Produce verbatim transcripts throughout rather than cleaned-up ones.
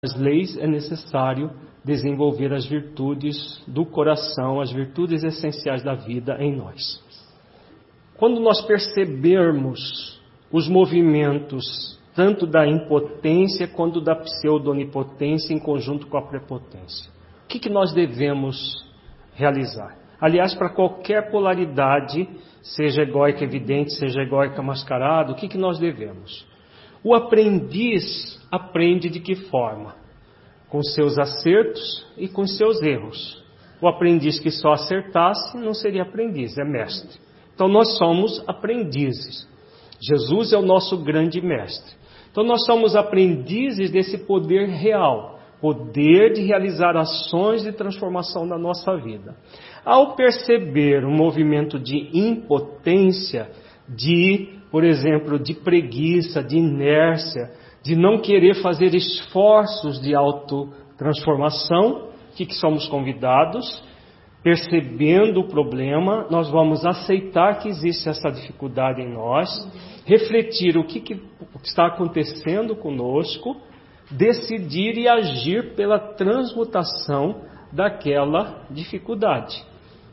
as leis, é necessário desenvolver as virtudes do coração, as virtudes essenciais da vida em nós. Quando nós percebermos os movimentos tanto da impotência quanto da pseudo-onipotência em conjunto com a prepotência, o que, que nós devemos realizar? Aliás, para qualquer polaridade, seja egóica evidente, seja egóica mascarada, o que, que nós devemos? O aprendiz aprende de que forma? Com seus acertos e com seus erros. O aprendiz que só acertasse não seria aprendiz, é mestre. Então nós somos aprendizes. Jesus é o nosso grande mestre. Então nós somos aprendizes desse poder real, poder de realizar ações de transformação na nossa vida. Ao perceber um movimento de impotência, de, por exemplo, de preguiça, de inércia, de não querer fazer esforços de autotransformação, o que, que somos convidados? Percebendo o problema, nós vamos aceitar que existe essa dificuldade em nós, refletir o que, que está acontecendo conosco, decidir e agir pela transmutação daquela dificuldade.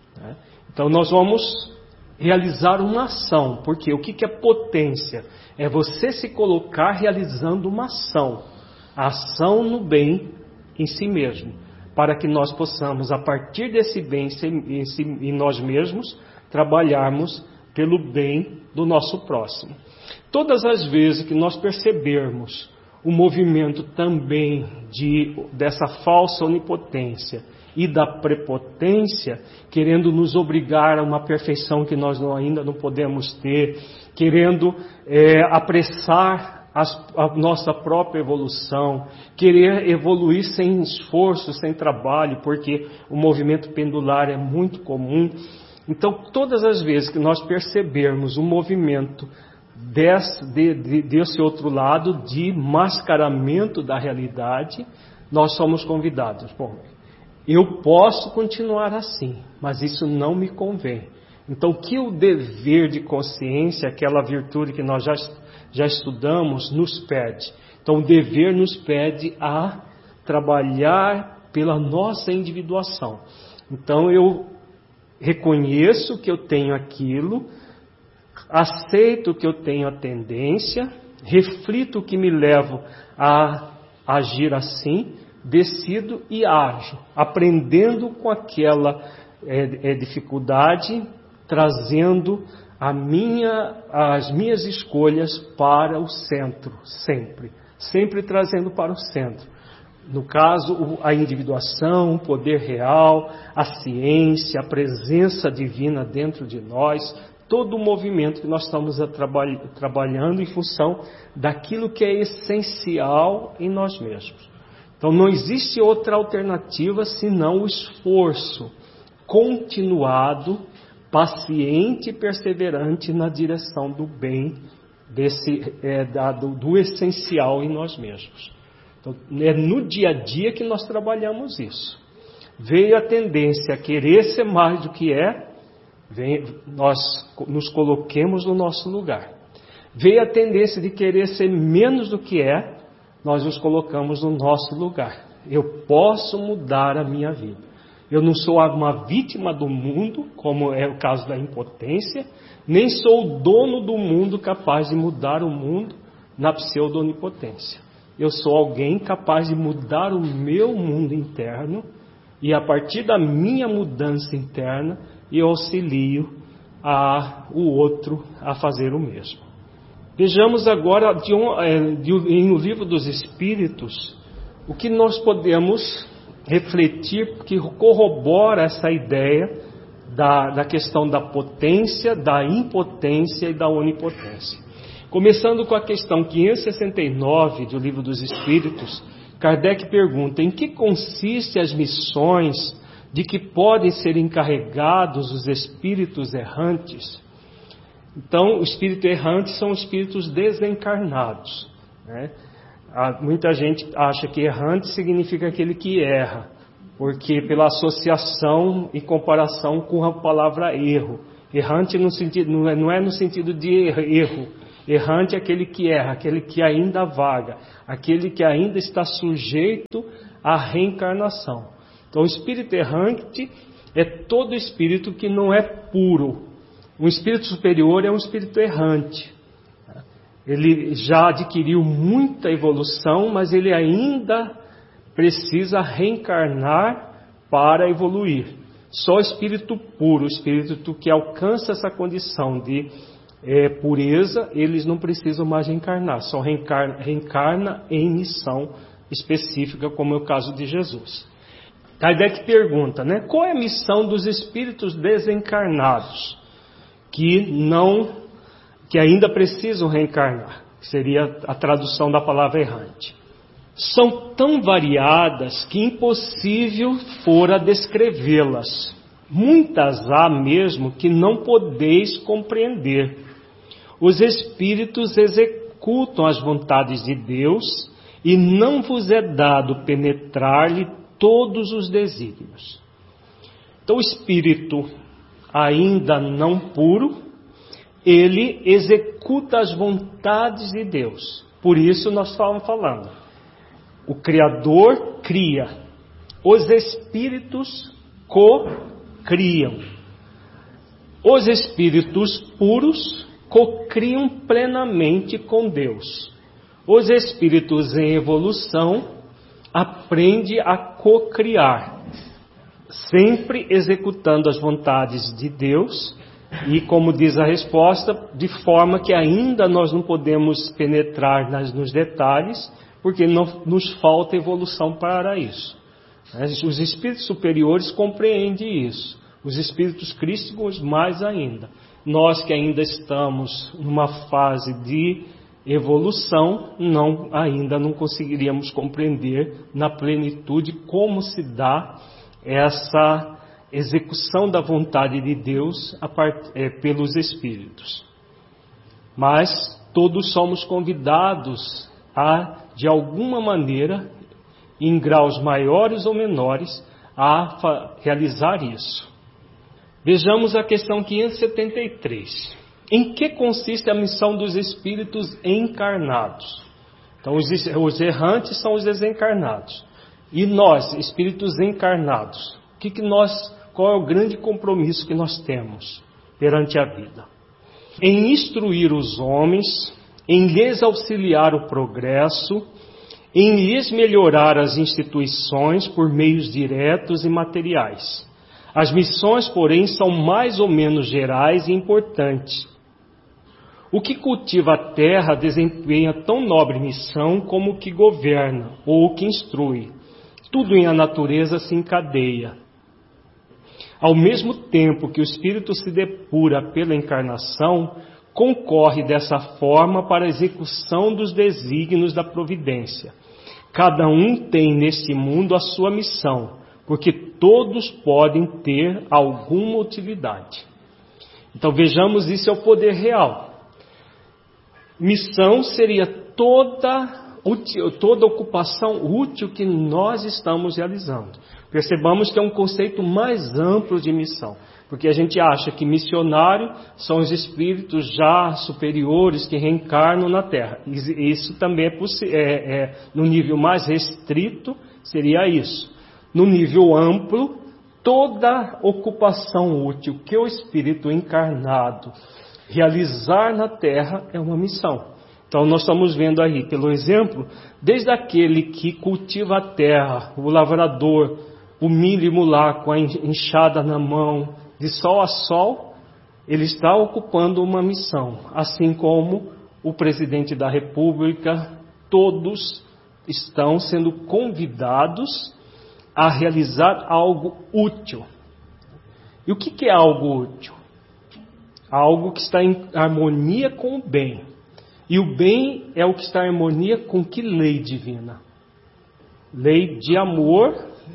Então nós vamos realizar uma ação, porque o que, que é potência? É você se colocar realizando uma ação, a ação no bem em si mesmo, para que nós possamos, a partir desse bem em, si, em nós mesmos, trabalharmos pelo bem do nosso próximo. Todas as vezes que nós percebermos o movimento também de, dessa falsa onipotência e da prepotência, querendo nos obrigar a uma perfeição que nós não, ainda não podemos ter, querendo é, apressar as, a nossa própria evolução, querer evoluir sem esforço, sem trabalho, porque o movimento pendular é muito comum. Então, todas as vezes que nós percebermos o movimento desse, de, de, desse outro lado, de mascaramento da realidade, nós somos convidados. Bom, eu posso continuar assim, mas isso não me convém. Então, o que o dever de consciência, aquela virtude que nós já, já estudamos, nos pede? Então, o dever nos pede a trabalhar pela nossa individuação. Então, eu reconheço que eu tenho aquilo, aceito que eu tenho a tendência, reflito o que me leva a agir assim, decido e ajo, aprendendo com aquela é, é, dificuldade, trazendo a minha, as minhas escolhas para o centro, sempre. Sempre trazendo para o centro. No caso, a individuação, o poder real, a ciência, a presença divina dentro de nós, todo o movimento que nós estamos a traba- trabalhando em função daquilo que é essencial em nós mesmos. Então não existe outra alternativa senão o esforço continuado, paciente e perseverante na direção do bem, desse, é, da, do, do essencial em nós mesmos. Então, é no dia a dia que nós trabalhamos isso. Veio a tendência a querer ser mais do que é, vem, nós nos coloquemos no nosso lugar. Veio a tendência de querer ser menos do que é, nós nos colocamos no nosso lugar. Eu posso mudar a minha vida. Eu não sou uma vítima do mundo, como é o caso da impotência, nem sou o dono do mundo capaz de mudar o mundo na pseudo-onipotência. Eu sou alguém capaz de mudar o meu mundo interno e a partir da minha mudança interna eu auxilio a, o outro a fazer o mesmo. Vejamos agora de um, de, em O Livro dos Espíritos o que nós podemos refletir que corrobora essa ideia da, da questão da potência, da impotência e da onipotência. Começando com a questão quinhentos e sessenta e nove do Livro dos Espíritos, Kardec pergunta: em que consistem as missões de que podem ser encarregados os espíritos errantes? Então, os espíritos errantes são espíritos desencarnados, né? Muita gente acha que errante significa aquele que erra, porque pela associação e comparação com a palavra erro. Errante no sentido, não, é, não é no sentido de erro, Errante é aquele que erra, aquele que ainda vaga, aquele que ainda está sujeito à reencarnação. Então, o espírito errante é todo espírito que não é puro. Um espírito superior é um espírito errante. Ele já adquiriu muita evolução, mas ele ainda precisa reencarnar para evoluir. Só o espírito puro, o espírito que alcança essa condição de é, pureza, eles não precisam mais reencarnar, só reencarna, reencarna em missão específica, como é o caso de Jesus. Kardec pergunta, né, qual é a missão dos espíritos desencarnados que não, que ainda precisam reencarnar? Seria a tradução da palavra errante. São tão variadas que impossível fora descrevê-las. Muitas há mesmo que não podeis compreender. Os espíritos executam as vontades de Deus e não vos é dado penetrar-lhe todos os desígnios. Então, o espírito ainda não puro, ele executa as vontades de Deus. Por isso nós estávamos falando. O Criador cria, os espíritos co-criam. Os espíritos puros co-criam plenamente com Deus. Os espíritos em evolução aprendem a co-criar, sempre executando as vontades de Deus e, como diz a resposta, de forma que ainda nós não podemos penetrar nas, nos detalhes, porque não, nos falta evolução para isso. Os espíritos superiores compreendem isso, os espíritos crísticos mais ainda. Nós que ainda estamos numa fase de evolução, não, ainda não conseguiríamos compreender na plenitude como se dá essa execução da vontade de Deus a part, é, pelos espíritos. Mas todos somos convidados a, de alguma maneira, em graus maiores ou menores, a fa- realizar isso. Vejamos a questão quinhentos e setenta e três. Em que consiste a missão dos espíritos encarnados? Então, os, os errantes são os desencarnados. E nós, espíritos encarnados, o que que nós, qual é o grande compromisso que nós temos perante a vida? Em instruir os homens, em lhes auxiliar o progresso, em lhes melhorar as instituições por meios diretos e materiais. As missões, porém, são mais ou menos gerais e importantes. O que cultiva a terra desempenha tão nobre missão como o que governa ou o que instrui. Tudo em a natureza se encadeia. Ao mesmo tempo que o espírito se depura pela encarnação, concorre dessa forma para a execução dos desígnios da providência. Cada um tem neste mundo a sua missão, porque todos podem ter alguma utilidade. Então vejamos, isso é o poder real. Missão seria toda, toda ocupação útil que nós estamos realizando. Percebamos que é um conceito mais amplo de missão, porque a gente acha que missionário são os espíritos já superiores que reencarnam na Terra. Isso também é, é, é no nível mais restrito, seria isso. No nível amplo, toda ocupação útil que o espírito encarnado realizar na Terra é uma missão. Então nós estamos vendo aí, pelo exemplo, desde aquele que cultiva a terra, o lavrador, o milho e mular com a enxada na mão, de sol a sol, ele está ocupando uma missão, assim como o presidente da República, todos estão sendo convidados a realizar algo útil. E o que é algo útil? Algo que está em harmonia com o bem. E o bem é o que está em harmonia com que lei divina? Lei de amor,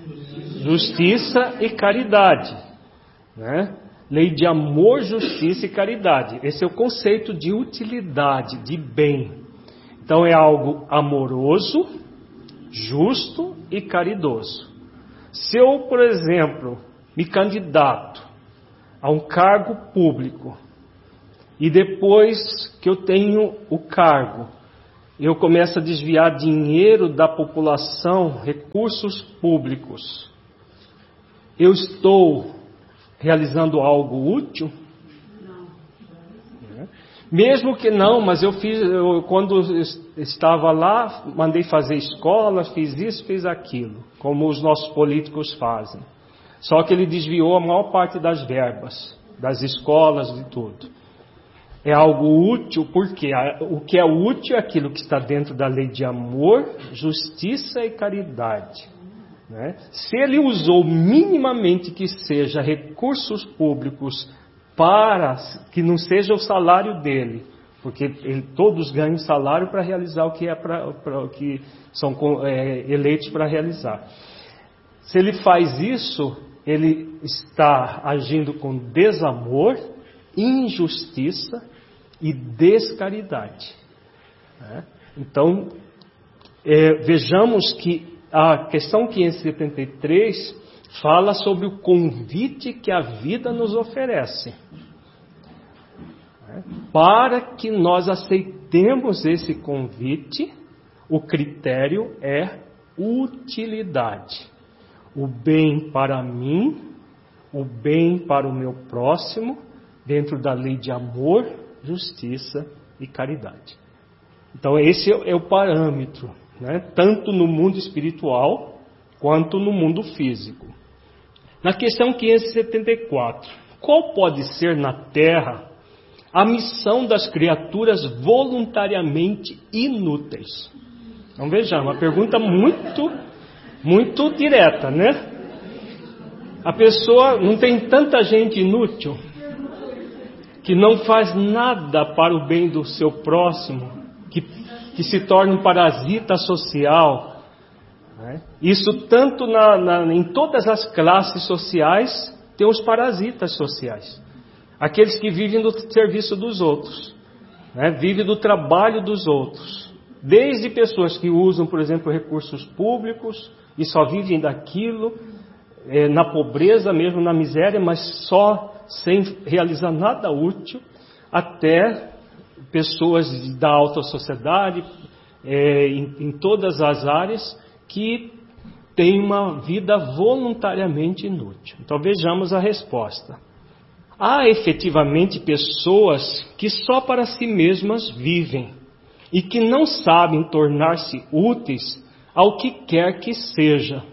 justiça e caridade. Né? Lei de amor, justiça e caridade. Esse é o conceito de utilidade, de bem. Então é algo amoroso, justo e caridoso. Se eu, por exemplo, me candidato a um cargo público e depois que eu tenho o cargo, eu começo a desviar dinheiro da população, recursos públicos, eu estou realizando algo útil? Não. Mesmo que não, mas eu fiz, eu, quando estava lá, mandei fazer escola, fiz isso, fiz aquilo, como os nossos políticos fazem. Só que ele desviou a maior parte das verbas, das escolas, de tudo. É algo útil, porque o que é útil é aquilo que está dentro da lei de amor, justiça e caridade. Né? Se ele usou minimamente que seja recursos públicos para que não seja o salário dele, porque ele, todos ganham salário para realizar o que é para, para o que são é, eleitos para realizar. Se ele faz isso, ele está agindo com desamor, injustiça e descaridade. Né? Então, é, vejamos que a questão quinhentos e setenta e três fala sobre o convite que a vida nos oferece. Né? Para que nós aceitemos esse convite, o critério é utilidade. O bem para mim, o bem para o meu próximo, dentro da lei de amor, justiça e caridade. Então esse é o parâmetro, né? Tanto no mundo espiritual quanto no mundo físico. Na questão quinhentos e setenta e quatro, qual pode ser na Terra a missão das criaturas voluntariamente inúteis? Então vejamos, uma pergunta muito, muito direta, né? A pessoa, não tem tanta gente inútil que não faz nada para o bem do seu próximo, que, que se torna um parasita social. Né? Isso tanto na, na, em todas as classes sociais, tem os parasitas sociais. Aqueles que vivem do serviço dos outros, né? Vivem do trabalho dos outros. Desde pessoas que usam, por exemplo, recursos públicos e só vivem daquilo, é, na pobreza mesmo, na miséria, mas só sem realizar nada útil, até pessoas da alta sociedade, é, em, em todas as áreas, que têm uma vida voluntariamente inútil. Então vejamos a resposta. Há efetivamente pessoas que só para si mesmas vivem e que não sabem tornar-se úteis ao que quer que seja.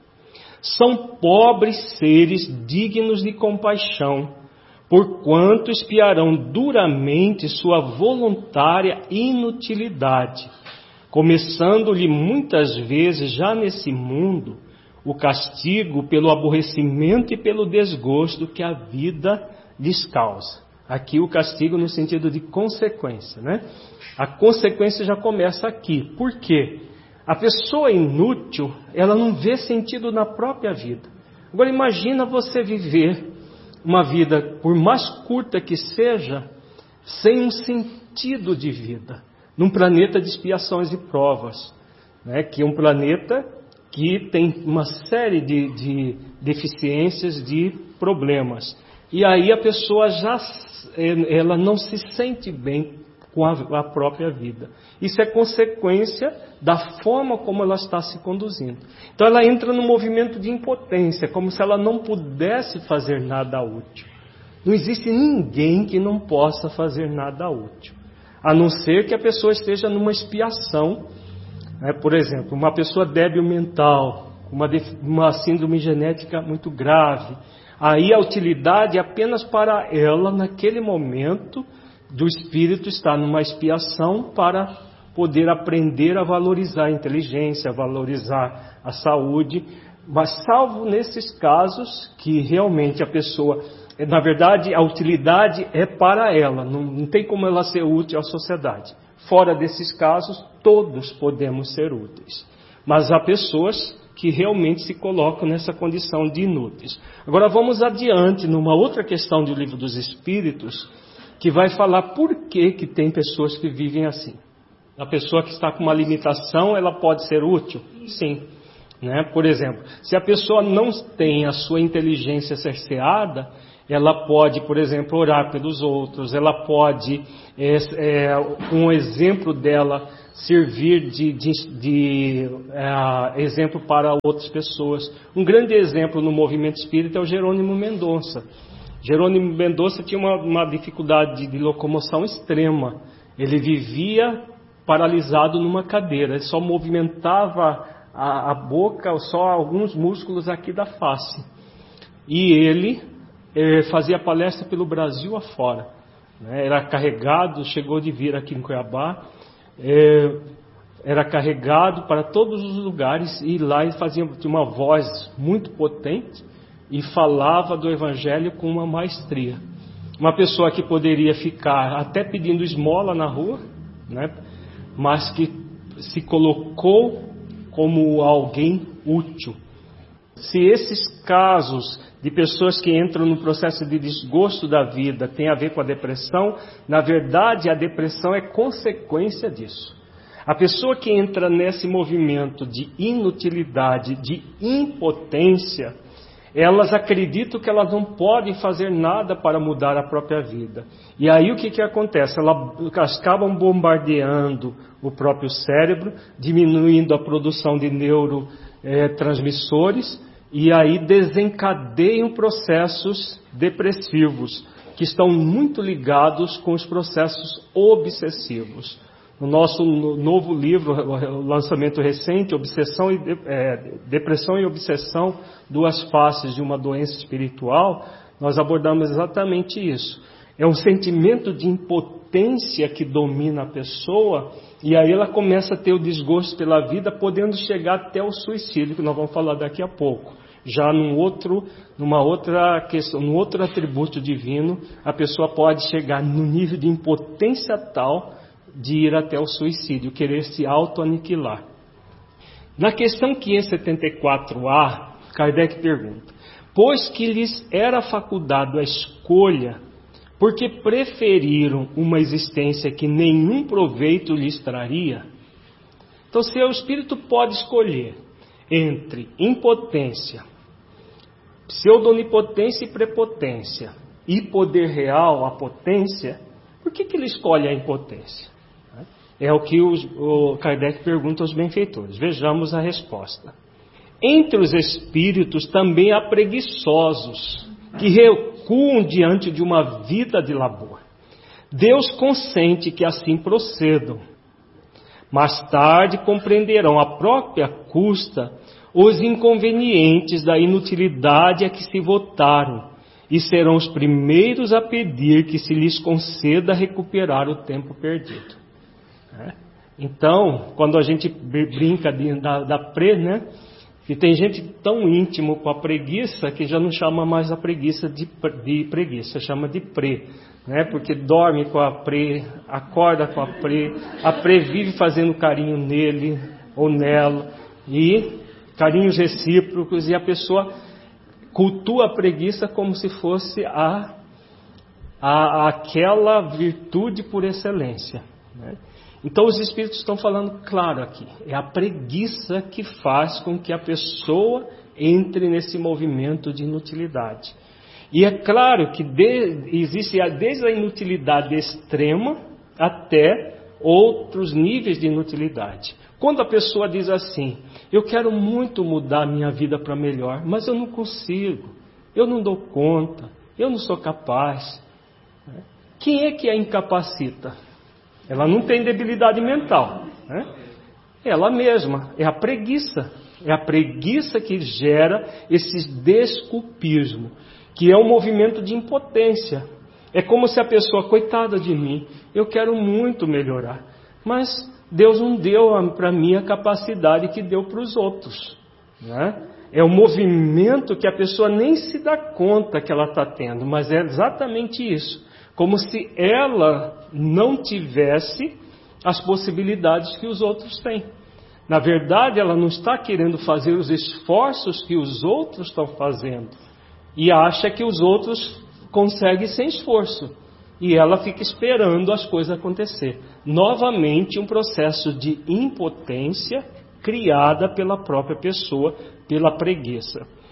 São pobres seres dignos de compaixão, porquanto espiarão duramente sua voluntária inutilidade, começando-lhe muitas vezes já nesse mundo o castigo pelo aborrecimento e pelo desgosto que a vida lhes causa. Aqui o castigo no sentido de consequência, né? A consequência já começa aqui. Por quê? A pessoa inútil, ela não vê sentido na própria vida. Agora imagina você viver uma vida, por mais curta que seja, sem um sentido de vida, num planeta de expiações e provas, né? Que é um planeta que tem uma série de, de deficiências, de problemas. E aí a pessoa já ela não se sente bem com a, a própria vida. Isso é consequência da forma como ela está se conduzindo. Então ela entra num movimento de impotência, como se ela não pudesse fazer nada útil. Não existe ninguém que não possa fazer nada útil, a não ser que a pessoa esteja numa expiação. Né? Por exemplo, uma pessoa débil mental, uma, uma síndrome genética muito grave, aí a utilidade é apenas para ela, naquele momento, do espírito estar numa expiação para poder aprender a valorizar a inteligência, a valorizar a saúde, mas salvo nesses casos que realmente a pessoa, na verdade, a utilidade é para ela, não, não tem como ela ser útil à sociedade. Fora desses casos, todos podemos ser úteis, mas há pessoas que realmente se colocam nessa condição de inúteis. Agora vamos adiante numa outra questão do Livro dos Espíritos, que vai falar por que que tem pessoas que vivem assim. A pessoa que está com uma limitação, ela pode ser útil? Sim. Né? Por exemplo, se a pessoa não tem a sua inteligência cerceada, ela pode, por exemplo, orar pelos outros, ela pode, é, é, um exemplo dela, servir de, de, de é, exemplo para outras pessoas. Um grande exemplo no movimento espírita é o Jerônimo Mendonça. Jerônimo Mendonça tinha uma, uma dificuldade de, de locomoção extrema. Ele vivia paralisado numa cadeira, ele só movimentava a, a boca, só alguns músculos aqui da face. E ele eh, fazia palestra pelo Brasil afora, né? Era carregado, chegou de vir aqui em Cuiabá, eh, era carregado para todos os lugares, e lá ele fazia tinha uma voz muito potente e falava do Evangelho com uma maestria. Uma pessoa que poderia ficar até pedindo esmola na rua, né? Mas que se colocou como alguém útil. Se esses casos de pessoas que entram no processo de desgosto da vida têm a ver com a depressão, na verdade a depressão é consequência disso. A pessoa que entra nesse movimento de inutilidade, de impotência, elas acreditam que elas não podem fazer nada para mudar a própria vida. E aí o que, que acontece? Elas acabam bombardeando o próprio cérebro, diminuindo a produção de neurotransmissores, e aí desencadeiam processos depressivos, que estão muito ligados com os processos obsessivos. No nosso novo livro, o lançamento recente, Obsessão e, é, Depressão e Obsessão, Duas Faces de uma Doença Espiritual, nós abordamos exatamente isso. É um sentimento de impotência que domina a pessoa, e aí ela começa a ter o desgosto pela vida, podendo chegar até o suicídio, que nós vamos falar daqui a pouco. Já num outro, numa outra questão, num outro atributo divino, a pessoa pode chegar no nível de impotência tal de ir até o suicídio, querer se auto-aniquilar. Na questão quinhentos e setenta e quatro A, Kardec pergunta: pois que lhes era facultado a escolha, porque preferiram uma existência que nenhum proveito lhes traria? Então, se o espírito pode escolher entre impotência, pseudonipotência e prepotência, e poder real, a potência, por que que ele escolhe a impotência? É o que os, o Kardec pergunta aos benfeitores. Vejamos a resposta. Entre os espíritos também há preguiçosos, que recuam diante de uma vida de labor. Deus consente que assim procedam. Mais tarde compreenderão à própria custa os inconvenientes da inutilidade a que se votaram, e serão os primeiros a pedir que se lhes conceda recuperar o tempo perdido. Então, quando a gente brinca de, da, da pre, né? E tem gente tão íntimo com a preguiça que já não chama mais a preguiça de, de preguiça, chama de pre, né? Porque dorme com a pre, acorda com a pre, a pre vive fazendo carinho nele ou nela, e carinhos recíprocos, e a pessoa cultua a preguiça como se fosse a, a, aquela virtude por excelência, né? Então os espíritos estão falando claro aqui, é a preguiça que faz com que a pessoa entre nesse movimento de inutilidade. E é claro que de, existe desde a inutilidade extrema até outros níveis de inutilidade. Quando a pessoa diz assim: eu quero muito mudar minha vida para melhor, mas eu não consigo, eu não dou conta, eu não sou capaz. Quem é que a incapacita? Ela não tem debilidade mental, né? Ela mesma, é a preguiça. É a preguiça que gera esse desculpismo, que é um movimento de impotência. É como se a pessoa, coitada de mim, eu quero muito melhorar, mas Deus não deu para mim a capacidade que deu para os outros, né? É um movimento que a pessoa nem se dá conta que ela está tendo, mas é exatamente isso. Como se ela não tivesse as possibilidades que os outros têm. Na verdade, ela não está querendo fazer os esforços que os outros estão fazendo. E acha que os outros conseguem sem esforço. E ela fica esperando as coisas acontecer. Novamente, um processo de impotência criada pela própria pessoa, pela preguiça.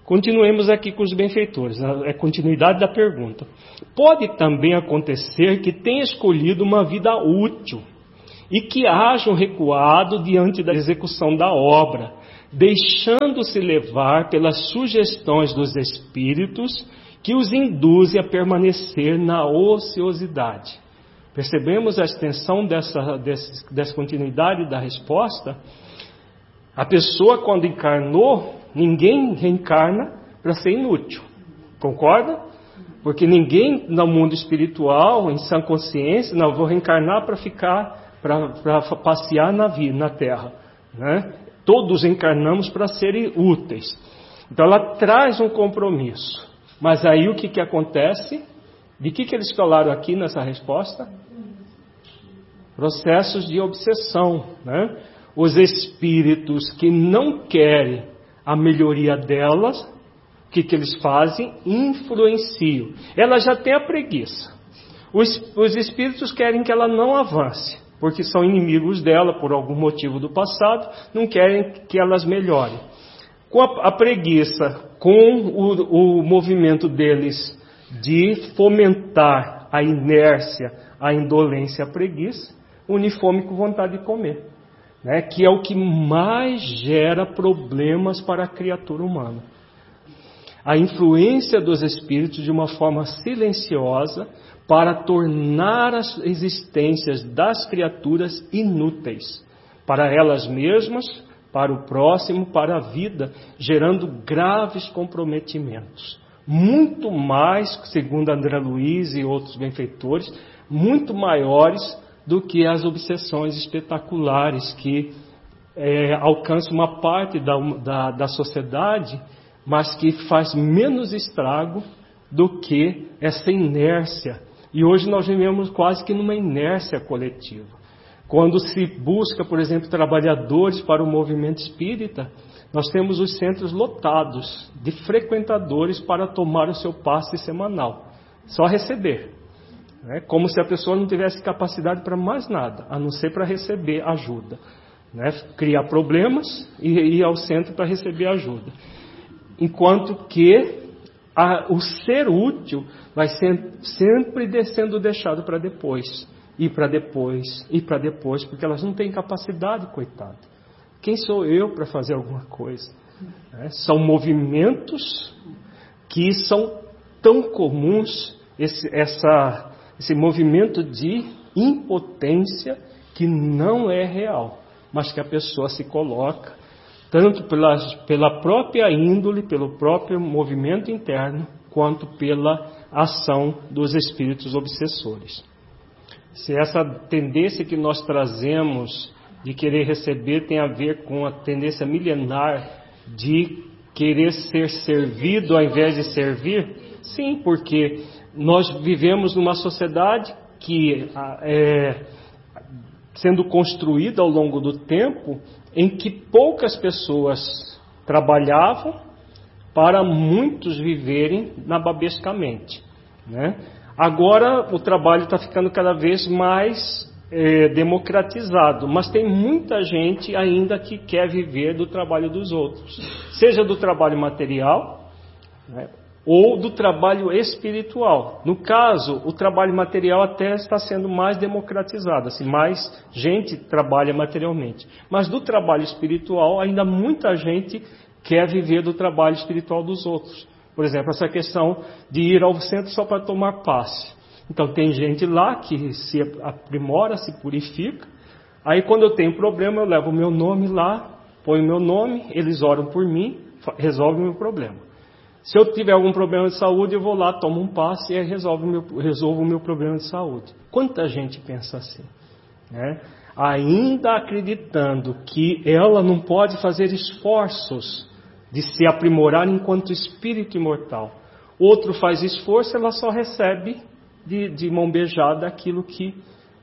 Continuemos aqui com os benfeitores, é continuidade da pergunta. Pode também acontecer que tenha escolhido uma vida útil e que hajam recuado diante da execução da obra, deixando-se levar pelas sugestões dos espíritos que os induzem a permanecer na ociosidade. Percebemos a extensão dessa, dessa, dessa continuidade da resposta? A pessoa, quando encarnou, ninguém reencarna para ser inútil. Concorda? Porque ninguém no mundo espiritual, em sã consciência, não, vou reencarnar para ficar, para passear na vida, na Terra. Né? Todos encarnamos para serem úteis. Então ela traz um compromisso. Mas aí o que, que acontece? De que, que eles falaram aqui nessa resposta? Processos de obsessão. Né? Os espíritos que não querem a melhoria delas, o que, que eles fazem? Influenciam. Ela já tem a preguiça. Os, os espíritos querem que ela não avance, porque são inimigos dela por algum motivo do passado, não querem que elas melhorem. Com a, a preguiça, com o, o movimento deles de fomentar a inércia, a indolência, a preguiça, une fome com vontade de comer, né? Que é o que mais gera problemas para a criatura humana. A influência dos espíritos de uma forma silenciosa para tornar as existências das criaturas inúteis, para elas mesmas, para o próximo, para a vida, gerando graves comprometimentos. Muito mais, segundo André Luiz e outros benfeitores, muito maiores do que as obsessões espetaculares que é, alcançam uma parte da, da, da sociedade, mas que faz menos estrago do que essa inércia. E hoje nós vivemos quase que numa inércia coletiva. Quando se busca, por exemplo, trabalhadores para o movimento espírita, nós temos os centros lotados de frequentadores para tomar o seu passe semanal. Só receber. Né? Como se a pessoa não tivesse capacidade para mais nada, a não ser para receber ajuda. Né? Criar problemas e ir ao centro para receber ajuda. Enquanto que a, o ser útil vai ser, sempre sendo deixado para depois. E para depois, e para depois, porque elas não têm capacidade, coitado. Quem sou eu para fazer alguma coisa? É, são movimentos que são tão comuns, esse, essa, esse movimento de impotência que não é real, mas que a pessoa se coloca, tanto pela, pela própria índole, pelo próprio movimento interno, quanto pela ação dos espíritos obsessores. Se essa tendência que nós trazemos de querer receber tem a ver com a tendência milenar de querer ser servido ao invés de servir, sim, porque nós vivemos numa sociedade que é sendo construída ao longo do tempo, em que poucas pessoas trabalhavam para muitos viverem nababescamente, né? Agora o trabalho está ficando cada vez mais é, democratizado, mas tem muita gente ainda que quer viver do trabalho dos outros, seja do trabalho material, né, ou do trabalho espiritual. No caso, o trabalho material até está sendo mais democratizado, assim, mais gente trabalha materialmente, mas do trabalho espiritual ainda muita gente quer viver do trabalho espiritual dos outros. Por exemplo, essa questão de ir ao centro só para tomar passe. Então tem gente lá que se aprimora, se purifica. Aí quando eu tenho problema, eu levo o meu nome lá, ponho o meu nome, eles oram por mim, resolvem o meu problema. Se eu tiver algum problema de saúde, eu vou lá, tomo um passe e resolvo o meu, resolvo o meu problema de saúde. Quanta gente pensa assim, né? Ainda acreditando que ela não pode fazer esforços de se aprimorar enquanto espírito imortal. Outro faz esforço, ela só recebe de, de mão beijada aquilo que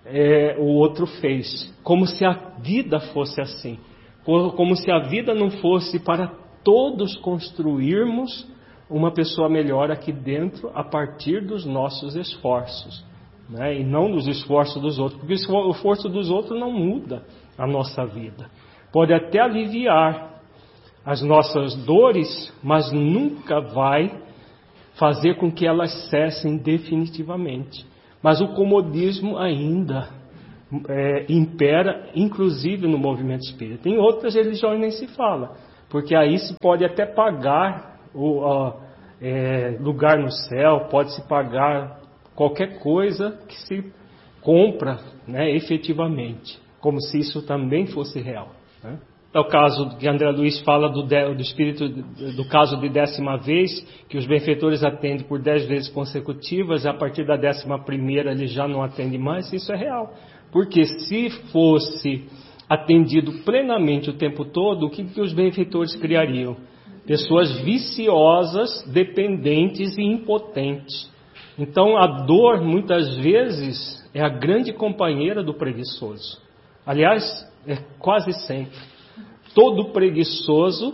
é, o outro fez. Como se a vida fosse assim. Como se a vida não fosse para todos construirmos uma pessoa melhor aqui dentro a partir dos nossos esforços, né? E não dos esforços dos outros. Porque o esforço dos outros não muda a nossa vida. Pode até aliviar as nossas dores, mas nunca vai fazer com que elas cessem definitivamente. Mas o comodismo ainda é, impera, inclusive no movimento espírita. Em outras religiões nem se fala, porque aí se pode até pagar o ó, é, lugar no céu, pode-se pagar qualquer coisa que se compra, né, efetivamente, como se isso também fosse real, né? É o caso que André Luiz fala do, do espírito, do caso de décima vez, que os benfeitores atendem por dez vezes consecutivas, a partir da décima primeira ele já não atende mais. Isso é real. Porque se fosse atendido plenamente o tempo todo, o que, que os benfeitores criariam? Pessoas viciosas, dependentes e impotentes. Então a dor, muitas vezes, é a grande companheira do preguiçoso. Aliás, é quase sempre. Todo preguiçoso,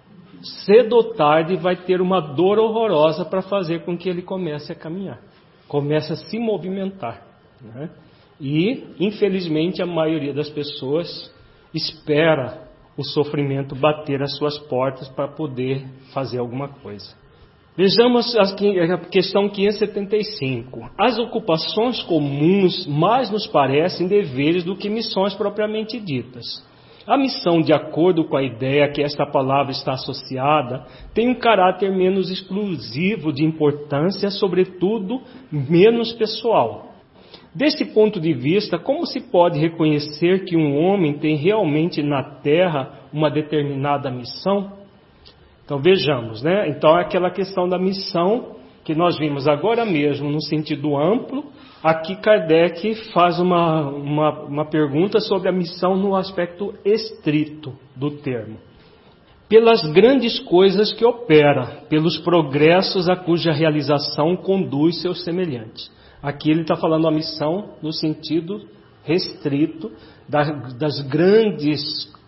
cedo ou tarde, vai ter uma dor horrorosa para fazer com que ele comece a caminhar, comece a se movimentar, né? E, infelizmente, a maioria das pessoas espera o sofrimento bater às suas portas para poder fazer alguma coisa. Vejamos a questão quinhentos e setenta e cinco. As ocupações comuns mais nos parecem deveres do que missões propriamente ditas. A missão, de acordo com a ideia que esta palavra está associada, tem um caráter menos exclusivo de importância, sobretudo menos pessoal. Desse ponto de vista, como se pode reconhecer que um homem tem realmente na Terra uma determinada missão? Então vejamos, né? Então é aquela questão da missão que nós vimos agora mesmo no sentido amplo. Aqui Kardec faz uma, uma, uma pergunta sobre a missão no aspecto estrito do termo. Pelas grandes coisas que opera, pelos progressos a cuja realização conduz seus semelhantes. Aqui ele está falando a missão no sentido restrito das, das grandes,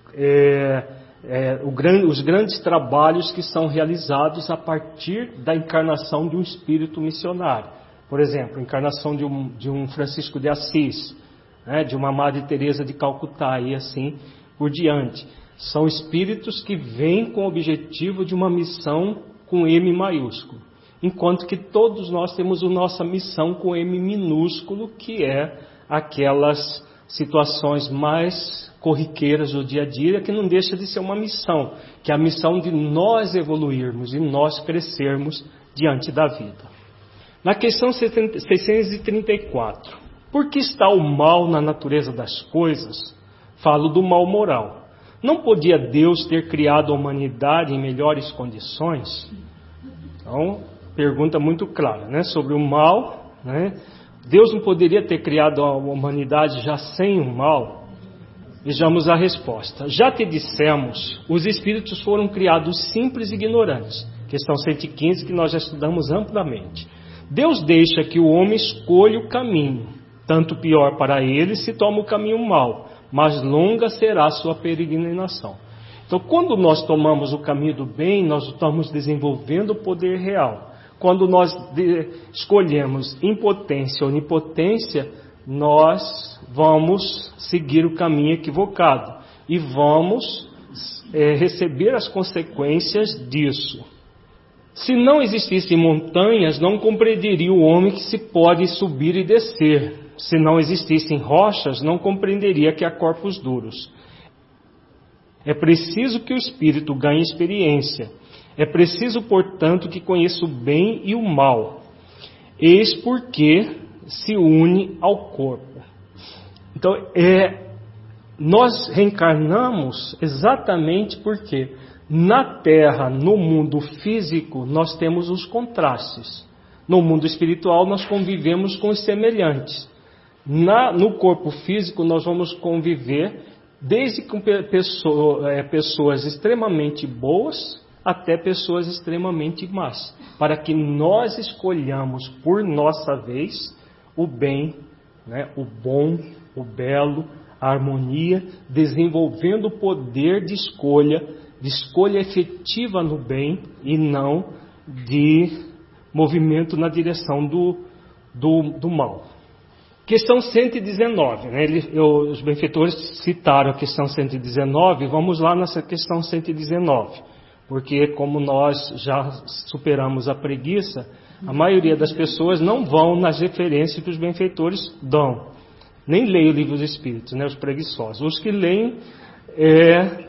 é, é, o gran, os grandes trabalhos que são realizados a partir da encarnação de um espírito missionário. Por exemplo, a encarnação de um, de um Francisco de Assis, né, de uma Madre Teresa de Calcutá e assim por diante. São espíritos que vêm com o objetivo de uma missão com M maiúsculo. Enquanto que todos nós temos a nossa missão com M minúsculo, que é aquelas situações mais corriqueiras do dia a dia, que não deixa de ser uma missão, que é a missão de nós evoluirmos e nós crescermos diante da vida. Na questão seiscentos e trinta e quatro, por que está o mal na natureza das coisas? Falo do mal moral. Não podia Deus ter criado a humanidade em melhores condições? Então, pergunta muito clara, né, sobre o mal, né? Deus não poderia ter criado a humanidade já sem o mal? Vejamos a resposta. Já te dissemos, os espíritos foram criados simples e ignorantes. Questão cento e quinze, que nós já estudamos amplamente. Deus deixa que o homem escolha o caminho. Tanto pior para ele se toma o caminho mau, mas longa será a sua peregrinação. Então, quando nós tomamos o caminho do bem, nós estamos desenvolvendo o poder real. Quando nós de, escolhemos impotência ou onipotência, nós vamos seguir o caminho equivocado e vamos é, receber as consequências disso. Se não existissem montanhas, não compreenderia o homem que se pode subir e descer. Se não existissem rochas, não compreenderia que há corpos duros. É preciso que o espírito ganhe experiência. É preciso, portanto, que conheça o bem e o mal. Eis porque se une ao corpo. Então, é, nós reencarnamos exatamente porque na Terra, no mundo físico, nós temos os contrastes. No mundo espiritual, nós convivemos com os semelhantes. Na, no corpo físico, nós vamos conviver desde com pessoa, é, pessoas extremamente boas até pessoas extremamente más, para que nós escolhamos por nossa vez o bem, né, o bom, o belo, a harmonia, desenvolvendo o poder de escolha, de escolha efetiva no bem e não de movimento na direção do, do, do mal. Questão cento e dezenove, né? Ele, eu, os benfeitores citaram a questão cento e dezenove, vamos lá nessa questão cento e dezenove. Porque como nós já superamos a preguiça, a maioria das pessoas não vão nas referências que os benfeitores dão. Nem leem o livro dos Espíritos, né, os preguiçosos. Os que leem é,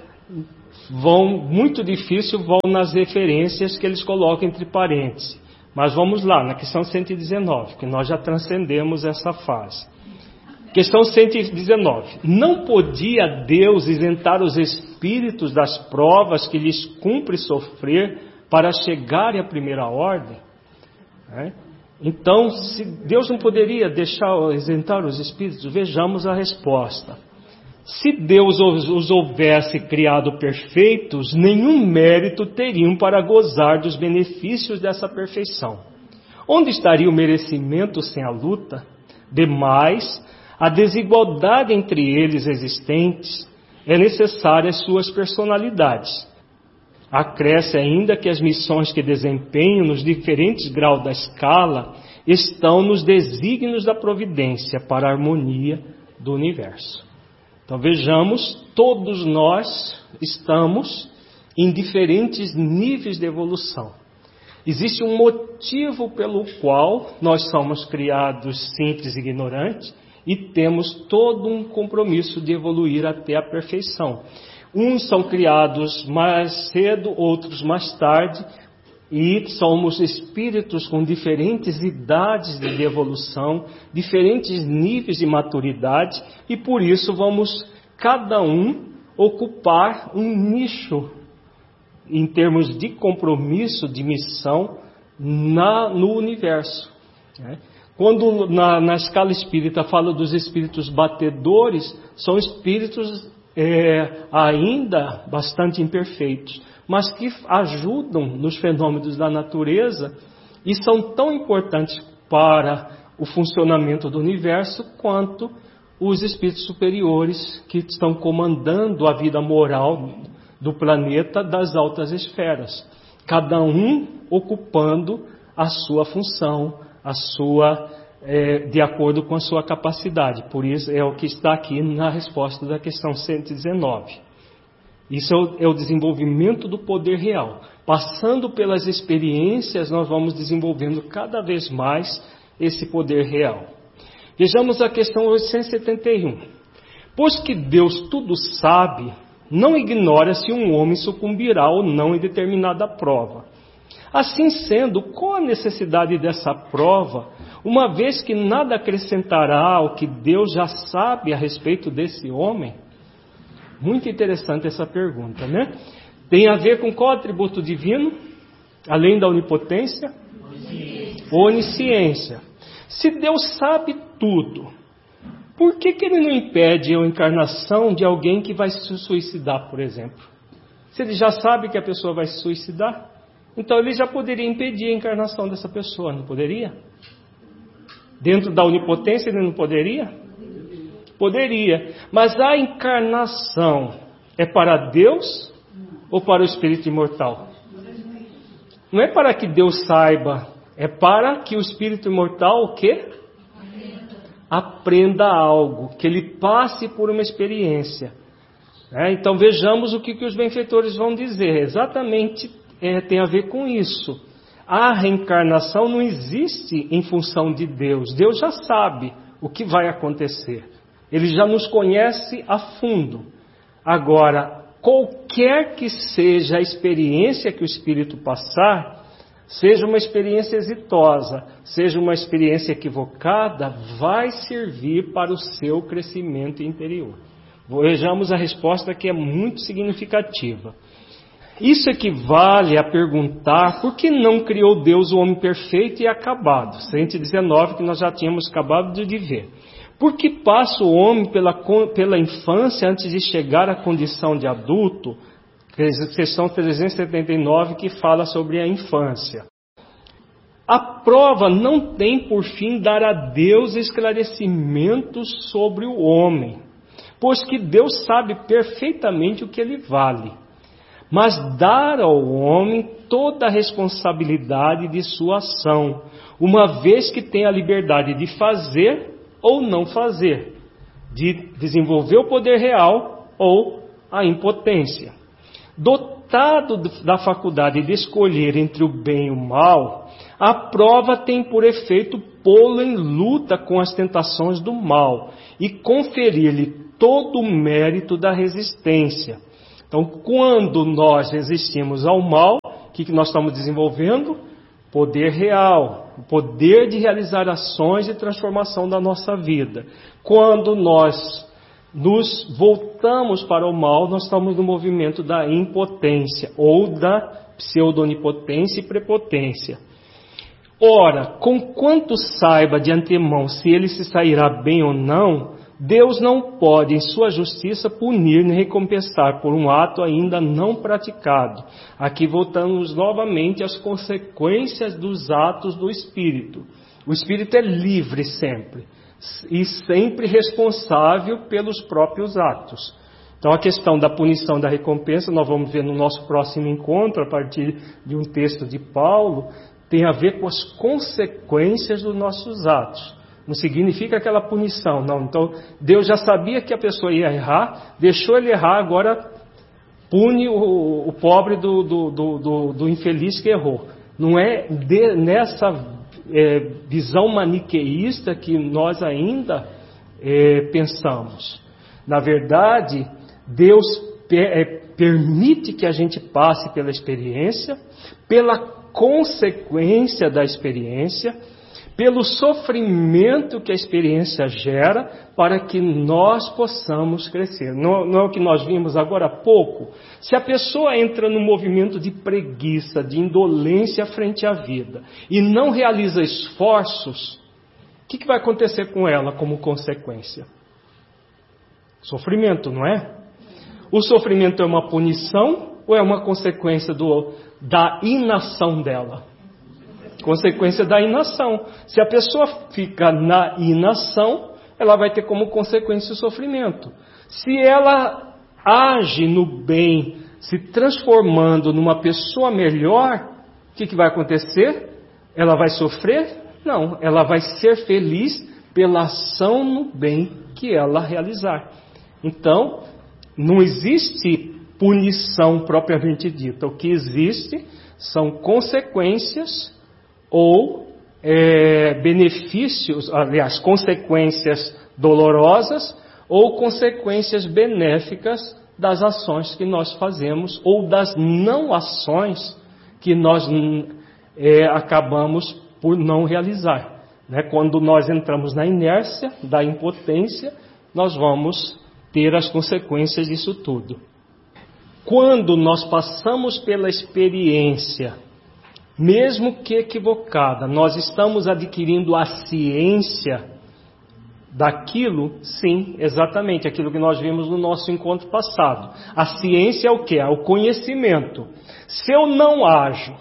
vão, muito difícil, vão nas referências que eles colocam entre parênteses. Mas vamos lá, na questão cento e dezenove, que nós já transcendemos essa fase. Questão cento e dezenove. Não podia Deus isentar os espíritos das provas que lhes cumpre sofrer para chegarem à primeira ordem? É? Então, se Deus não poderia deixar isentar os espíritos, vejamos a resposta. Se Deus os houvesse criado perfeitos, nenhum mérito teriam para gozar dos benefícios dessa perfeição. Onde estaria o merecimento sem a luta? Demais, a desigualdade entre eles existentes é necessária às suas personalidades. Acresce ainda que as missões que desempenham nos diferentes graus da escala estão nos desígnios da providência para a harmonia do universo. Então vejamos, todos nós estamos em diferentes níveis de evolução. Existe um motivo pelo qual nós somos criados simples e ignorantes e temos todo um compromisso de evoluir até a perfeição. Uns são criados mais cedo, outros mais tarde, e somos espíritos com diferentes idades de evolução, diferentes níveis de maturidade, e por isso vamos, cada um, ocupar um nicho em termos de compromisso, de missão, na, no universo. Né? Quando na, na escala espírita fala dos espíritos batedores, são espíritos é, ainda bastante imperfeitos, mas que ajudam nos fenômenos da natureza e são tão importantes para o funcionamento do universo quanto os espíritos superiores que estão comandando a vida moral do planeta das altas esferas, cada um ocupando a sua função, a sua, é, de acordo com a sua capacidade. Por isso é o que está aqui na resposta da questão cento e dezenove. Isso é o, é o desenvolvimento do poder real. Passando pelas experiências, nós vamos desenvolvendo cada vez mais esse poder real. Vejamos a questão oitocentos e setenta e um. Pois que Deus tudo sabe, não ignora se um homem sucumbirá ou não em determinada prova. Assim sendo, qual a necessidade dessa prova, uma vez que nada acrescentará ao que Deus já sabe a respeito desse homem? Muito interessante essa pergunta, né? Tem a ver com qual atributo divino? Além da onipotência? Onisciência. Onisciência. Se Deus sabe tudo, por que que Ele não impede a encarnação de alguém que vai se suicidar, por exemplo? Se Ele já sabe que a pessoa vai se suicidar, então Ele já poderia impedir a encarnação dessa pessoa, não poderia? Dentro da onipotência Ele não poderia? Poderia, mas a encarnação é para Deus ou para o espírito imortal? Não é para que Deus saiba, é para que o espírito imortal o quê? Aprenda algo, que ele passe por uma experiência. É, então vejamos o que, que os benfeitores vão dizer. Exatamente é, tem a ver com isso. A reencarnação não existe em função de Deus. Deus já sabe o que vai acontecer. Ele já nos conhece a fundo. Agora, qualquer que seja a experiência que o Espírito passar, seja uma experiência exitosa, seja uma experiência equivocada, vai servir para o seu crescimento interior. Vejamos a resposta que é muito significativa. Isso equivale a perguntar por que não criou Deus o homem perfeito e acabado. cento e dezenove que nós já tínhamos acabado de ver. Por que passa o homem pela, pela infância antes de chegar à condição de adulto? Questão trezentos e setenta e nove que fala sobre a infância. A prova não tem por fim dar a Deus esclarecimentos sobre o homem, pois que Deus sabe perfeitamente o que ele vale, mas dar ao homem toda a responsabilidade de sua ação, uma vez que tem a liberdade de fazer ou não fazer, de desenvolver o poder real ou a impotência. estado da faculdade de escolher entre o bem e o mal, a prova tem por efeito pô-lo em luta com as tentações do mal e conferir-lhe todo o mérito da resistência. Então, quando nós resistimos ao mal, o que nós estamos desenvolvendo? Poder real, o poder de realizar ações de transformação da nossa vida. Quando nós nos voltamos para o mal, nós estamos no movimento da impotência ou da pseudonipotência e prepotência. Ora, conquanto saiba de antemão se ele se sairá bem ou não, Deus não pode, em sua justiça, punir nem recompensar por um ato ainda não praticado. Aqui voltamos novamente às consequências dos atos do Espírito. O Espírito é livre sempre e sempre responsável pelos próprios atos. Então a questão da punição e da recompensa, nós vamos ver no nosso próximo encontro, a partir de um texto de Paulo, tem a ver com as consequências dos nossos atos. Não significa aquela punição, não. Então, Deus já sabia que a pessoa ia errar, deixou ele errar, agora pune o, o pobre do, do, do, do, do infeliz que errou. Não é de, nessa é, visão maniqueísta que nós ainda é, pensamos. Na verdade, Deus per, é, permite que a gente passe pela experiência, pela consequência da experiência, pelo sofrimento que a experiência gera, para que nós possamos crescer. Não, não é o que nós vimos agora há pouco? Se a pessoa entra no movimento de preguiça, de indolência frente à vida, e não realiza esforços, o que, que vai acontecer com ela como consequência? Sofrimento, não é? O sofrimento é uma punição ou é uma consequência do, da inação dela? Consequência da inação. Se a pessoa fica na inação, ela vai ter como consequência o sofrimento. Se ela age no bem, se transformando numa pessoa melhor, o que, que vai acontecer? Ela vai sofrer? Não, ela vai ser feliz pela ação no bem que ela realizar. Então, não existe punição propriamente dita. O que existe são consequências ou é, benefícios, aliás, consequências dolorosas ou consequências benéficas das ações que nós fazemos ou das não ações que nós é, acabamos por não realizar. Né? Quando nós entramos na inércia da impotência, nós vamos ter as consequências disso tudo. Quando nós passamos pela experiência, mesmo que equivocada, nós estamos adquirindo a ciência daquilo, sim, exatamente, aquilo que nós vimos no nosso encontro passado. A ciência é o quê? É o conhecimento. Se eu não ajo,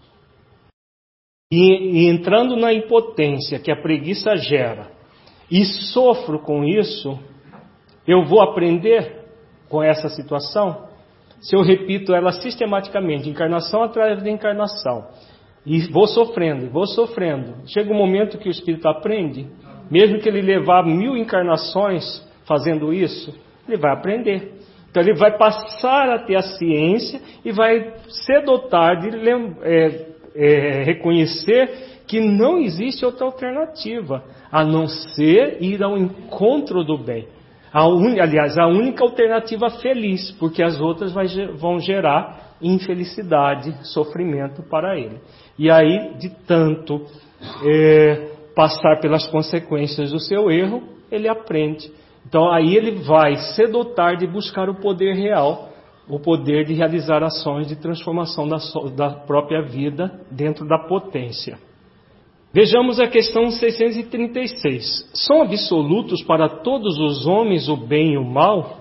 e, e entrando na impotência que a preguiça gera, e sofro com isso, eu vou aprender com essa situação? Se eu repito ela sistematicamente, encarnação atrás de encarnação, e vou sofrendo, vou sofrendo, chega um momento que o espírito aprende, mesmo que ele levar mil encarnações fazendo isso, ele vai aprender. Então ele vai passar a ter a ciência e vai cedo ou tarde é, é, reconhecer que não existe outra alternativa, a não ser ir ao encontro do bem. A un... Aliás, a única alternativa feliz, porque as outras vai... vão gerar infelicidade, sofrimento para ele. E aí, de tanto é, passar pelas consequências do seu erro, ele aprende. Então aí ele vai, cedo ou tarde, buscar o poder real, o poder de realizar ações de transformação da, so... da própria vida dentro da potência. Vejamos a questão seiscentos e trinta e seis. São absolutos para todos os homens o bem e o mal?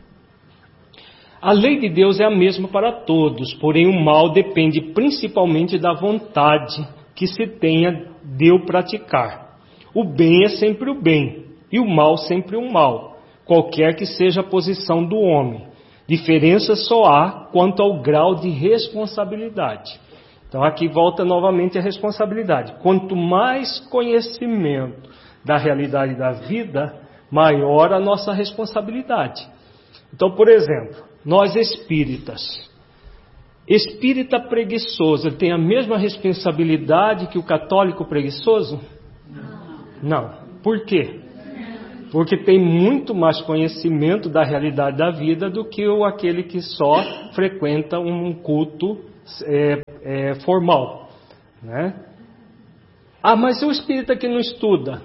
A lei de Deus é a mesma para todos, porém o mal depende principalmente da vontade que se tenha de o praticar. O bem é sempre o bem, e o mal sempre o mal, qualquer que seja a posição do homem. Diferença só há quanto ao grau de responsabilidade. Então aqui volta novamente a responsabilidade. Quanto mais conhecimento da realidade da vida, maior a nossa responsabilidade. Então, por exemplo, nós espíritas, Espírita preguiçoso, ele tem a mesma responsabilidade que o católico preguiçoso? Não. Não. Por quê? Porque tem muito mais conhecimento da realidade da vida do que o, aquele que só frequenta um culto é, é, formal, né? Ah, mas e o espírita que não estuda?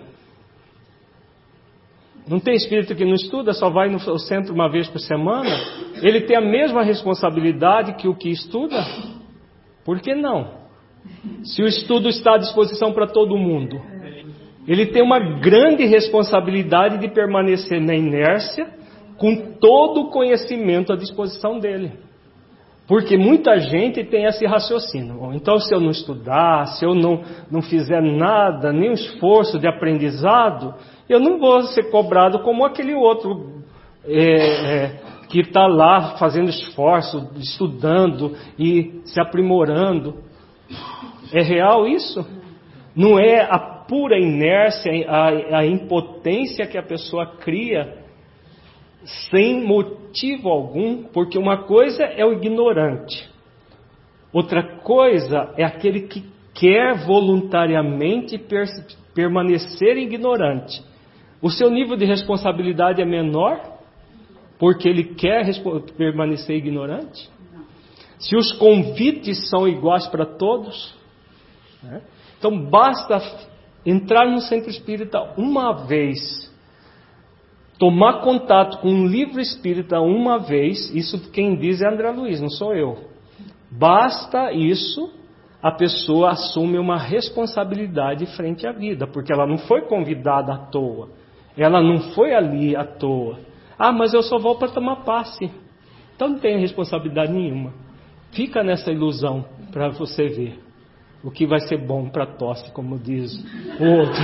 Não tem espírito que não estuda, só vai no centro uma vez por semana? Ele tem a mesma responsabilidade que o que estuda? Por que não? Se o estudo está à disposição para todo mundo. Ele tem uma grande responsabilidade de permanecer na inércia com todo o conhecimento à disposição dele. Porque muita gente tem esse raciocínio. Então, se eu não estudar, se eu não, não fizer nada, nem um esforço de aprendizado, eu não vou ser cobrado como aquele outro é, é, que está lá fazendo esforço, estudando e se aprimorando. É real isso? Não é a pura inércia, a, a impotência que a pessoa cria sem motivo algum, porque uma coisa é o ignorante, outra coisa é aquele que quer voluntariamente per, permanecer ignorante. O seu nível de responsabilidade é menor porque ele quer permanecer ignorante? Se os convites são iguais para todos, né? Então basta entrar no centro espírita uma vez, tomar contato com um livro espírita uma vez, isso quem diz é André Luiz, não sou eu. Basta isso, a pessoa assume uma responsabilidade frente à vida, porque ela não foi convidada à toa, ela não foi ali à toa. Ah, mas eu só vou para tomar passe. Então não tem responsabilidade nenhuma. Fica nessa ilusão para você ver o que vai ser bom para a tosse, como diz o outro.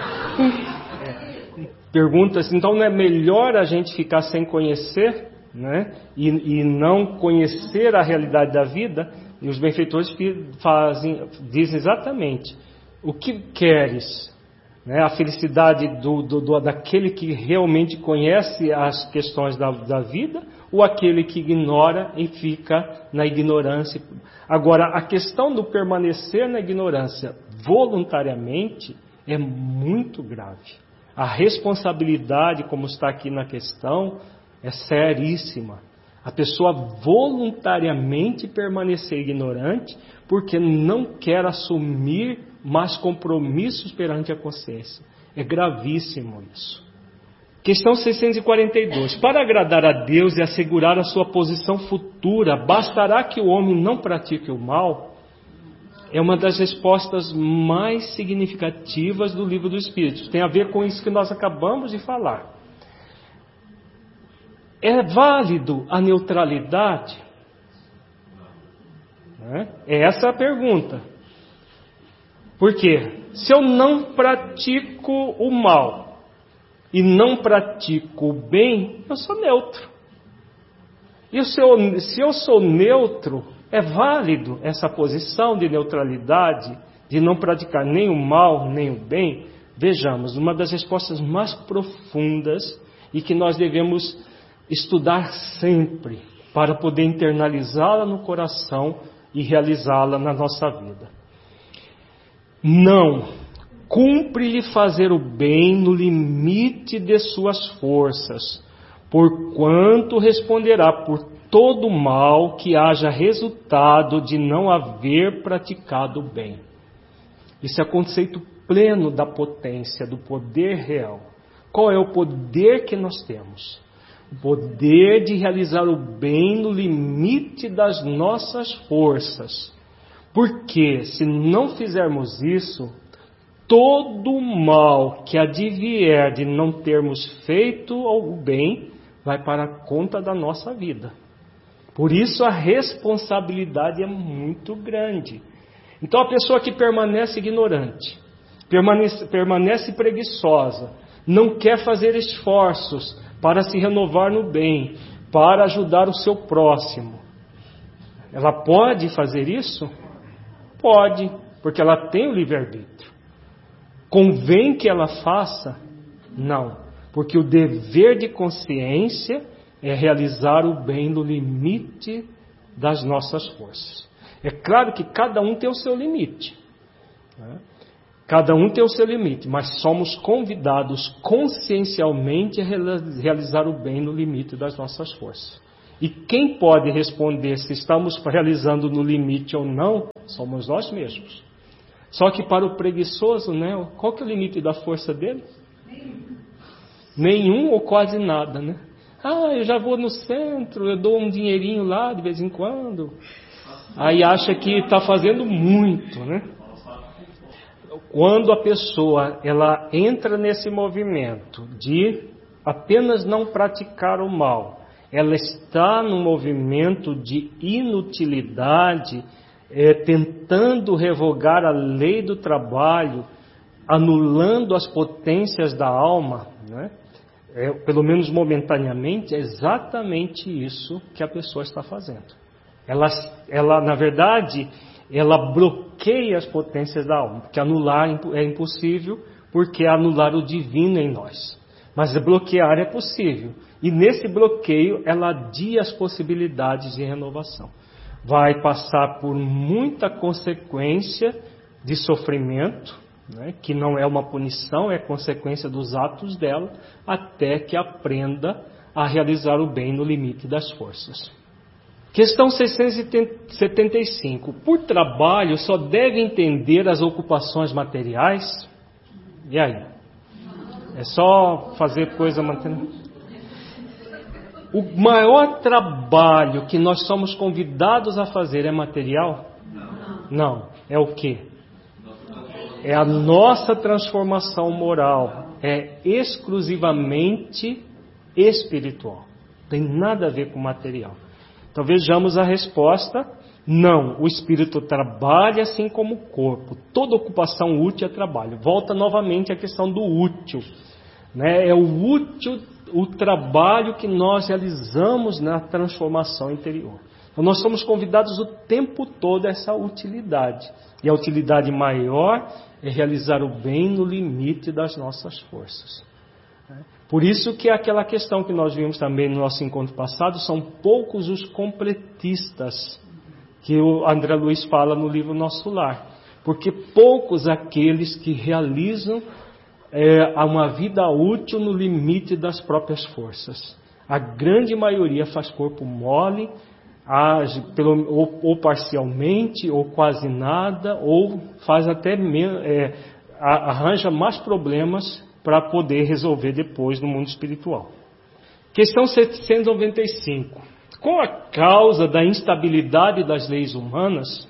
Pergunta-se, então não é melhor a gente ficar sem conhecer, né? E, e não conhecer a realidade da vida? E os benfeitores fazem, dizem exatamente o que queres, né? A felicidade do, do, do, daquele que realmente conhece as questões da, da vida, ou aquele que ignora e fica na ignorância. Agora, a questão do permanecer na ignorância voluntariamente é muito grave. A responsabilidade, como está aqui na questão, é seríssima. A pessoa voluntariamente permanecer ignorante porque não quer assumir mais compromissos perante a consciência. É gravíssimo isso. Questão seiscentos e quarenta e dois. Para agradar a Deus e assegurar a sua posição futura, bastará que o homem não pratique o mal? É uma das respostas mais significativas do Livro dos Espíritos. Tem a ver com isso que nós acabamos de falar. É válido a neutralidade? É essa a pergunta. Por quê? Se eu não pratico o mal e não pratico o bem, eu sou neutro. E se eu, se eu sou neutro, é válido essa posição de neutralidade, de não praticar nem o mal, nem o bem? Vejamos, uma das respostas mais profundas e que nós devemos estudar sempre para poder internalizá-la no coração e realizá-la na nossa vida. Não. Cumpre-lhe fazer o bem no limite de suas forças, porquanto responderá por todo mal que haja resultado de não haver praticado o bem. Esse é o conceito pleno da potência, do poder real. Qual é o poder que nós temos? O poder de realizar o bem no limite das nossas forças. Porque se não fizermos isso, todo o mal que advier de não termos feito o bem vai para a conta da nossa vida. Por isso a responsabilidade é muito grande. Então a pessoa que permanece ignorante, permanece, permanece preguiçosa, não quer fazer esforços para se renovar no bem, para ajudar o seu próximo, ela pode fazer isso? Pode, porque ela tem o livre-arbítrio. Convém que ela faça? Não, porque o dever de consciência é realizar o bem no limite das nossas forças. É claro que cada um tem o seu limite, né? Cada um tem o seu limite, mas somos convidados consciencialmente a realizar o bem no limite das nossas forças. E quem pode responder se estamos realizando no limite ou não, somos nós mesmos. Só que para o preguiçoso, né, qual que é o limite da força dele? Nenhum ou quase nada, né? Ah, eu já vou no centro, eu dou um dinheirinho lá de vez em quando. Aí acha que está fazendo muito, né? Quando a pessoa ela entra nesse movimento de apenas não praticar o mal, ela está num movimento de inutilidade, é, tentando revogar a lei do trabalho, anulando as potências da alma, né? É, pelo menos momentaneamente, é exatamente isso que a pessoa está fazendo. Ela, ela na verdade, ela bloqueia as potências da alma, porque anular é impossível, porque é anular o divino em nós. Mas bloquear é possível. E nesse bloqueio, ela adia as possibilidades de renovação. Vai passar por muita consequência de sofrimento, né, que não é uma punição, é consequência dos atos dela, até que aprenda a realizar o bem no limite das forças. Questão seiscentos e setenta e cinco. Por trabalho só deve entender as ocupações materiais? E aí? É só fazer coisa mantendo? O maior trabalho que nós somos convidados a fazer é material? Não. É o quê? É a nossa transformação moral. É exclusivamente espiritual. Tem nada a ver com material. Então vejamos a resposta. Não, o espírito trabalha assim como o corpo. Toda ocupação útil é trabalho. Volta novamente à questão do útil, né? É o útil, o trabalho que nós realizamos na transformação interior. Então nós somos convidados o tempo todo a essa utilidade. E a utilidade maior é realizar o bem no limite das nossas forças. Por isso que aquela questão que nós vimos também no nosso encontro passado, são poucos os completistas, que o André Luiz fala no livro Nosso Lar. Porque poucos aqueles que realizam é, uma vida útil no limite das próprias forças. A grande maioria faz corpo mole, age pelo, ou, ou parcialmente, ou quase nada, ou faz até é, arranja mais problemas para poder resolver depois no mundo espiritual. Questão setecentos e noventa e cinco. Com a causa da instabilidade das leis humanas,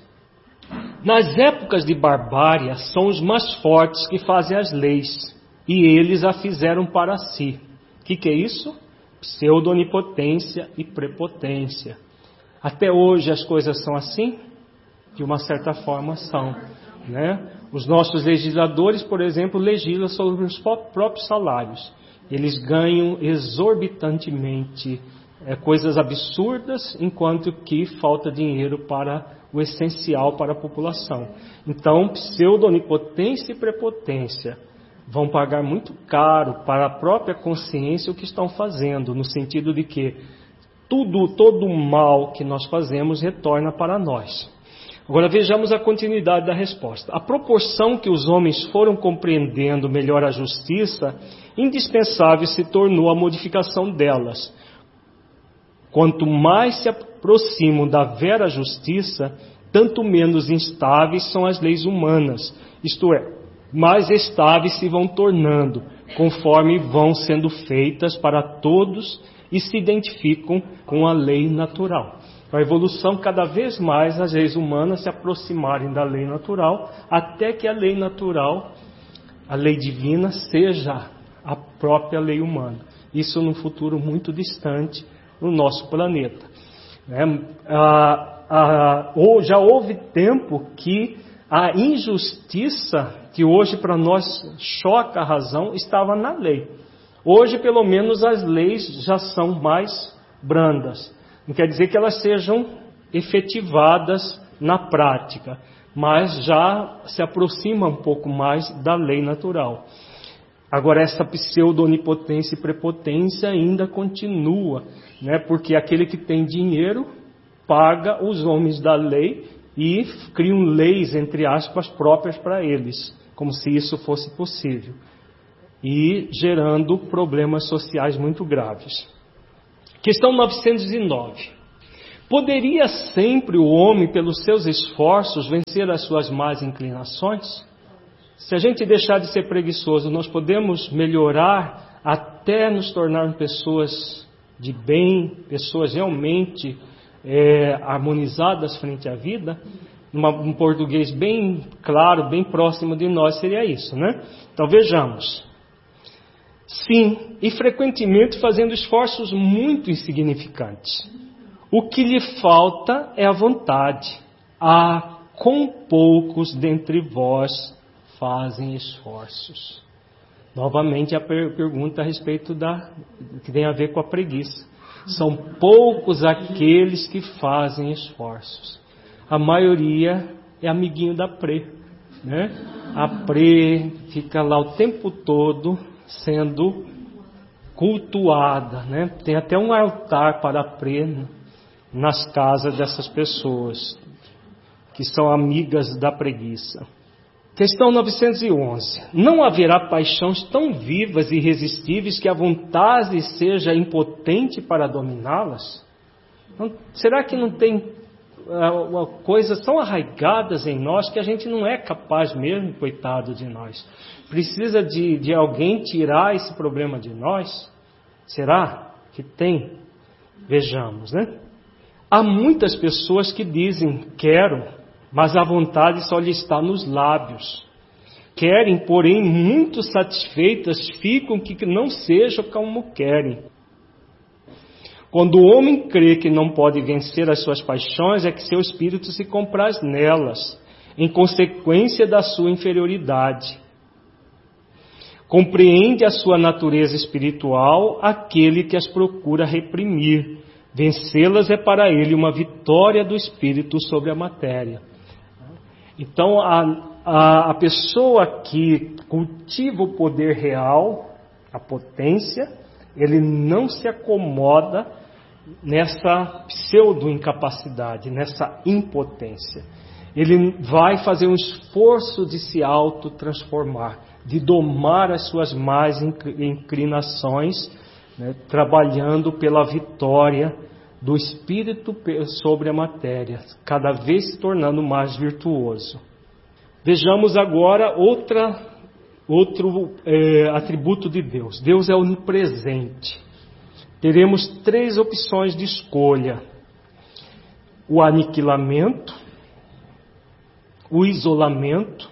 nas épocas de barbárie, são os mais fortes que fazem as leis, e eles a fizeram para si. O que, que é isso? Pseudo-onipotência e prepotência. Até hoje as coisas são assim? De uma certa forma são, né? Os nossos legisladores, por exemplo, legislam sobre os próprios salários. Eles ganham exorbitantemente é, coisas absurdas, enquanto que falta dinheiro para o essencial para a população. Então, pseudo-onipotência e prepotência vão pagar muito caro para a própria consciência o que estão fazendo, no sentido de que tudo, todo o mal que nós fazemos retorna para nós. Agora vejamos a continuidade da resposta. A proporção que os homens foram compreendendo melhor a justiça, indispensável se tornou a modificação delas. Quanto mais se aproximam da vera justiça, tanto menos instáveis são as leis humanas, isto é, mais estáveis se vão tornando, conforme vão sendo feitas para todos e se identificam com a lei natural. A evolução, cada vez mais as leis humanas se aproximarem da lei natural, até que a lei natural, a lei divina, seja a própria lei humana. Isso num futuro muito distante no nosso planeta. É, ah, ah, ou já houve tempo que a injustiça, que hoje para nós choca a razão, estava na lei. Hoje, pelo menos, as leis já são mais brandas. Não quer dizer que elas sejam efetivadas na prática, mas já se aproxima um pouco mais da lei natural. Agora, essa pseudo-onipotência e prepotência ainda continua, né? Porque aquele que tem dinheiro paga os homens da lei e criam leis, entre aspas, próprias para eles, como se isso fosse possível, e gerando problemas sociais muito graves. Questão novecentos e nove. Poderia sempre o homem, pelos seus esforços, vencer as suas más inclinações? Se a gente deixar de ser preguiçoso, nós podemos melhorar até nos tornarmos pessoas de bem, pessoas realmente é, harmonizadas frente à vida? Numa, um português bem claro, bem próximo de nós, seria isso, né? Então vejamos. Sim, e frequentemente fazendo esforços muito insignificantes. O que lhe falta é a vontade. Ah, com poucos dentre vós fazem esforços. Novamente a per- pergunta a respeito da que tem a ver com a preguiça. São poucos aqueles que fazem esforços. A maioria é amiguinho da pré, né? A pré fica lá o tempo todo sendo cultuada, né? Tem até um altar para a pré nas casas dessas pessoas que são amigas da preguiça. Questão novecentos e onze. Não haverá paixões tão vivas e irresistíveis que a vontade seja impotente para dominá-las? Não, será que não tem uh, coisas tão arraigadas em nós que a gente não é capaz mesmo, coitado de nós? Precisa de, de alguém tirar esse problema de nós? Será que tem? Vejamos, né? Há muitas pessoas que dizem, quero, mas a vontade só lhe está nos lábios. Querem, porém, muito satisfeitas, ficam que não sejam como querem. Quando o homem crê que não pode vencer as suas paixões, é que seu espírito se compraz nelas, em consequência da sua inferioridade. Compreende a sua natureza espiritual aquele que as procura reprimir. Vencê-las é para ele uma vitória do espírito sobre a matéria. Então, a, a, a pessoa que cultiva o poder real, a potência, ele não se acomoda nessa pseudo-incapacidade, nessa impotência. Ele vai fazer um esforço de se autotransformar, de domar as suas más inclinações, né, trabalhando pela vitória do espírito sobre a matéria, cada vez se tornando mais virtuoso. Vejamos agora outra, outro é, atributo de Deus. Deus é onipresente. Teremos três opções de escolha: o aniquilamento, o isolamento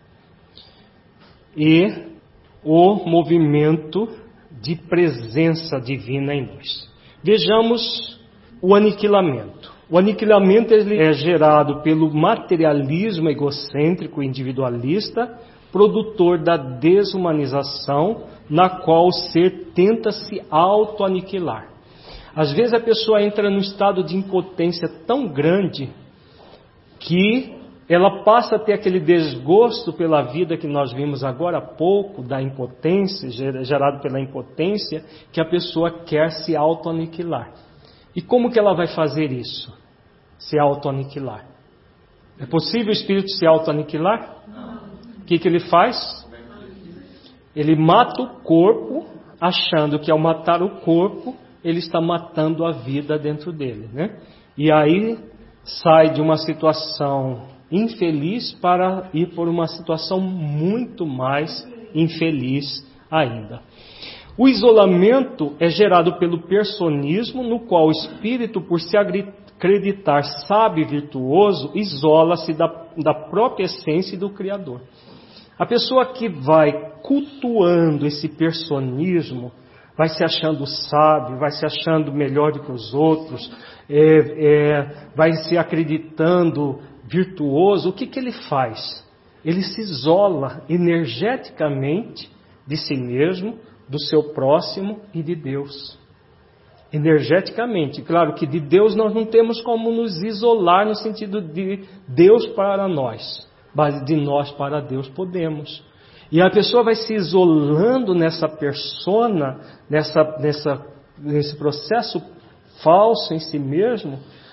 e o movimento de presença divina em nós. Vejamos o aniquilamento. O aniquilamento ele é gerado pelo materialismo egocêntrico individualista, produtor da desumanização, na qual o ser tenta se auto-aniquilar. Às vezes a pessoa entra num estado de impotência tão grande que ela passa a ter aquele desgosto pela vida que nós vimos agora há pouco, da impotência, gerado pela impotência, que a pessoa quer se auto-aniquilar. E como que ela vai fazer isso? Se auto-aniquilar. É possível o espírito se auto-aniquilar? O que que ele faz? Ele mata o corpo, achando que ao matar o corpo, ele está matando a vida dentro dele, né? E aí sai de uma situação infeliz para ir por uma situação muito mais infeliz ainda. O isolamento é gerado pelo personismo, no qual o espírito, por se acreditar sábio e virtuoso, isola-se da, da própria essência do Criador. A pessoa que vai cultuando esse personismo, vai se achando sábio, vai se achando melhor do que os outros, é, é, vai se acreditando virtuoso, o que, que ele faz? Ele se isola energeticamente de si mesmo, do seu próximo e de Deus. Energeticamente. Claro que de Deus nós não temos como nos isolar no sentido de Deus para nós, mas de nós para Deus podemos. E a pessoa vai se isolando nessa persona, nessa, nessa, nesse processo falso em si mesmo,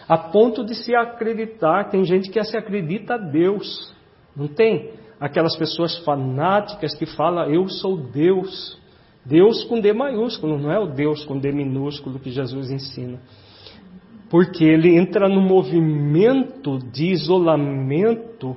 a ponto de se acreditar. Tem gente que se acredita a Deus, não tem? Aquelas pessoas fanáticas que falam, eu sou Deus. Deus com D maiúsculo, não é o Deus com D minúsculo que Jesus ensina. Porque ele entra num movimento de isolamento